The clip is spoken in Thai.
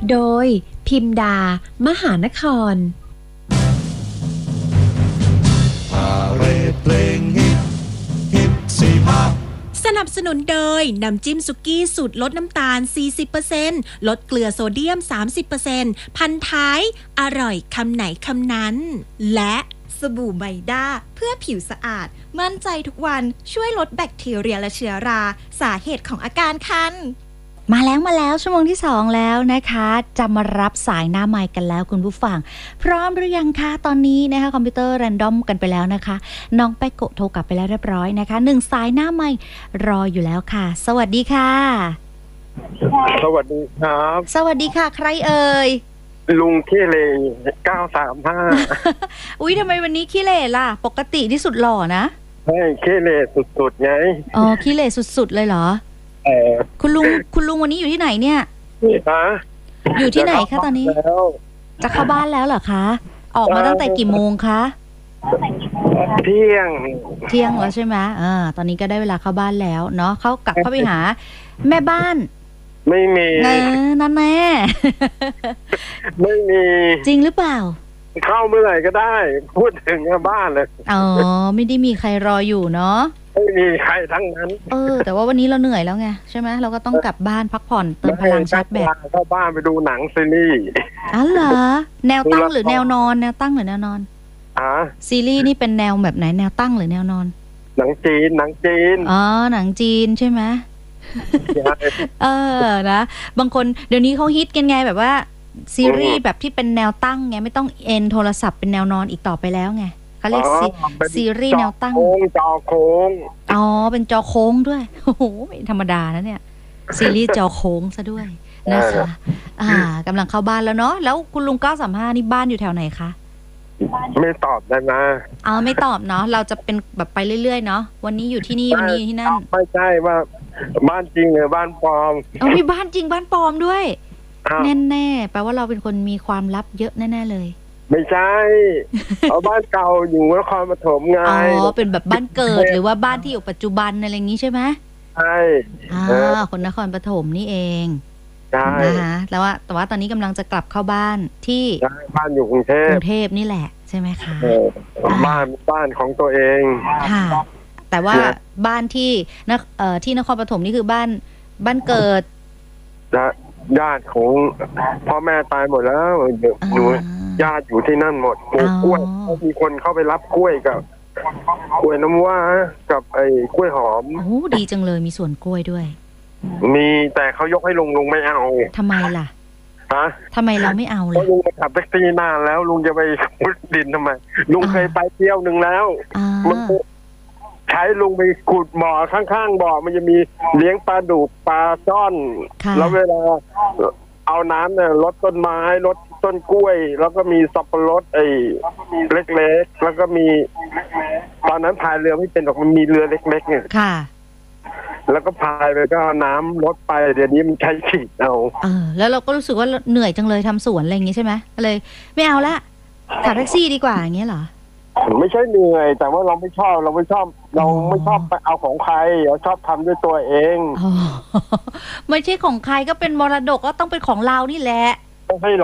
โดยพิมดามหานครเพลงฮิต45 สนับสนุนโดยน้ำจิ้มสุกี้สูตรลดน้ำตาล 40% ลดเกลือโซเดียม 30% พันท้ายอร่อยคำไหนคำนั้นและสบู่ไบด้าเพื่อผิวสะอาดมั่นใจทุกวันช่วยลดแบคทีเรียและเชื้อราสาเหตุของอาการคันมาแล้วชั่วโมงที่2แล้วนะคะจะมารับสายหน้าไมค์กันแล้วคุณผู้ฟังพร้อมหรือยังคะตอนนี้นะคะคอมพิวเตอร์แรนดอมกันไปแล้วนะคะน้องแป๊กโกะโทรกลับไปแล้วเรียบร้อยนะคะ1สายหน้าไมค์รออยู่แล้วค่ะสวัสดีค่ะสวัสดีครับสวัสดีค่ะใครเอ่ยลุงขี้เล935 อุ๊ยทำไมวันนี้ขี้เหร่ล่ะปกติที่สุดหล่อนะให้ขี้เลสุดๆไงอ๋อขี้เหร่สุดๆเลยเหรอคุณลุงวันนี้อยู่ที่ไหนเนี่ยอยู่ที่ไหนคะตอนนี้จะเข้าบ้านแล้วเหรอคะออกมาตั้งแต่กี่โมงคะเที่ยงแล้วใช่ไหมตอนนี้ก็ได้เวลาเข้าบ้านแล้วเนาะเขากลับเข้าไปหาแม่บ้านไม่มีนั่นแน่ไม่มีจริงหรือเปล่าเข้าเมื่อไหร่ก็ได้พูดถึงบ้านเลยอ๋อไม่ได้มีใครรออยู่เนาะไม่มีใครทั้งนั้นแต่ว่าวันนี้เราเหนื่อยแล้วไงใช่ไหมเราก็ต้องกลับบ้านพักผ่อนเติมพลังชาร์จแบตเข้าบ้านไปดูหนังซีรีส์อ๋อเหรอแนวตั้งหรือแนวนอนแนวตั้งหรือแนวนอนซีรีส์นี่เป็นแนวแบบไหนแนวตั้งหรือแนวนอนหนังจีนอ๋อหนังจีนใช่ไหมนะบางคนเดี๋ยวนี้เขาฮิตกันไงแบบว่าซีรีส์แบบที่เป็นแนวตั้งไงไม่ต้องเอ็นโทรศัพท์เป็นแนวนอนอีกต่อไปแล้วไงเขาเรียกซีรีส์แนวตั้งจอโค้งอ๋อเป็นจอโค้งด้วยโอ้โหไม่ธรรมดานะเนี่ยซีรีส์จอโค้งซะด้วยนะคะกำลังเข้าบ้านแล้วเนาะแล้วคุณลุง935นี่บ้านอยู่แถวไหนคะไม่ตอบได้ไหมไม่ตอบเนาะเราจะเป็นแบบไปเรื่อยๆเนาะวันนี้อยู่ที่นี่วันนี้อยู่ที่นั่นไม่ใช่ว่าบ้านจริงหรือบ้านปลอมมีบ้านจริงบ้านปลอมด้วยแน่ๆแปลว่าเราเป็นคนมีความลับเยอะแน่ๆเลยไม่ใช่เอาบ้านเก่าอยู่นครปฐมไงเป็นแบบบ้านเกิดหรือว่าบ้านที่อยู่ปัจจุบันอะไรอย่างนี้ใช่ไหมใช่คนนครปฐมนี่เองใช่นะคะแต่ว่าตอนนี้กำลังจะกลับเข้าบ้านที่บ้านอยู่กรุงเทพนี่แหละใช่ไหมคะบ้านของตัวเองค่ะแต่ว่าบ้านที่นครปฐมนี่คือบ้านเกิดญาติของพ่อแม่ตายหมดแล้วหนูญาติอยู่ที่นั่นหมดปลูกกล้วยมีคนเข้าไปรับกล้วยกับกล้วยน้ำว้ากับไอ้กล้วยหอมโอ้ดีจังเลยมีสวนกล้วยด้วยมีแต่เขายกให้ลุงไม่เอาทำไมล่ะทำไมเราไม่เอาล่ะลุงขับแท็กซี่นานแล้วลุงจะไปขุดดินทำไมลุงเคยไปเที่ยวหนึ่งแล้วมันใช้ลุงไปขุดบ่อข้างๆบ่อมันจะมีเลี้ยงปลาดุกปลาซ่อนแล้วเวลาเอาน้ำเนี่ยรดต้นไม้รดต้นกล้วยแล้วก็มีสับปะรดเล็กๆแล้วก็มีตอนนั้นพายเรือไม่เป็นหรอกมันมีเรือเล็กๆเนี่ยค่ะแล้วก็พายไปก็น้ำลดไปเดี๋ยวนี้มันใช้ฉีดเอาแล้วเราก็รู้สึกว่าเหนื่อยจังเลยทำสวนอะไรอย่างงี้ใช่ไหมเลยไม่เอาละขับแท็กซี่ดีกว่าอย่างเงี้ยเหรอไม่ใช่เหนื่อยแต่ว่าเราไม่ชอบไปเอาของใครเราชอบทำด้วยตัวเองไม่ใช่ของใครก็เป็นมรดกก็ต้องเป็นของเรานี่แหละต้องให้